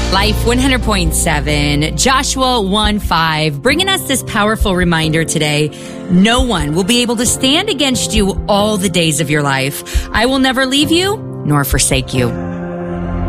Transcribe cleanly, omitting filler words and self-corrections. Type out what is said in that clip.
Life 100.7, Joshua 1:5, bringing us this powerful reminder today. No one will be able to stand against you all the days of your life. I will never leave you nor forsake you.